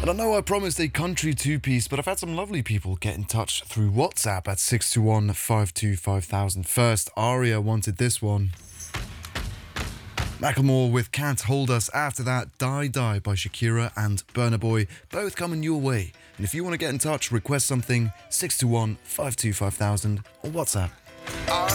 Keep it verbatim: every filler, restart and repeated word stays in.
And I know I promised a country two-piece, but I've had some lovely people get in touch through WhatsApp at six two one, five two five thousand. First, Aria wanted this one. Macklemore with Can't Hold Us. After that, Die Die by Shakira and Burna Boy, both coming your way. And if you want to get in touch, request something, six two one, five two five thousand or WhatsApp.